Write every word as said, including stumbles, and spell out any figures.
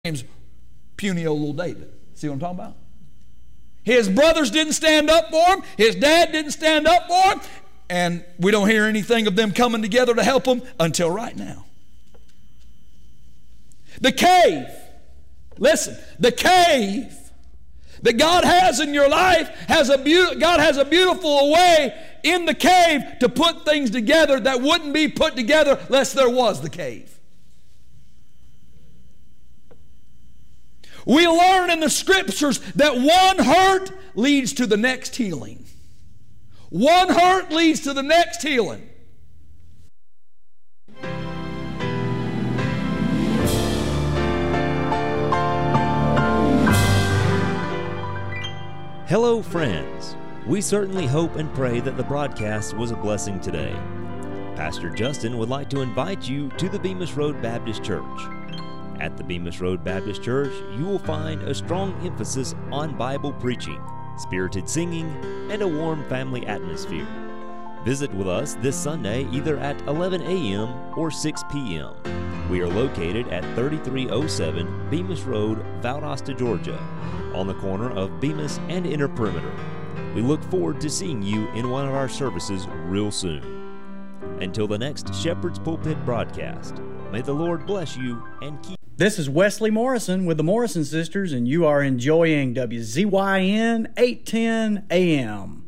name's puny old little David. See what I'm talking about? His brothers didn't stand up for him. His dad didn't stand up for him. And we don't hear anything of them coming together to help him until right now. The cave. Listen, the cave that God has in your life has a be- God has a beautiful way in the cave to put things together that wouldn't be put together unless there was the cave. We learn in the scriptures that one hurt leads to the next healing. One hurt leads to the next healing. Hello, friends. We certainly hope and pray that the broadcast was a blessing today. Pastor Justin would like to invite you to the Bemis Road Baptist Church. At the Bemis Road Baptist Church, you will find a strong emphasis on Bible preaching, spirited singing, and a warm family atmosphere. Visit with us this Sunday either at eleven a.m. or six p.m. We are located at thirty-three oh seven Bemis Road, Valdosta, Georgia, on the corner of Bemis and Inner Perimeter. We look forward to seeing you in one of our services real soon. Until the next Shepherd's Pulpit broadcast, may the Lord bless you and keep. This is Wesley Morrison with the Morrison Sisters, and you are enjoying W Z Y N eight ten A M.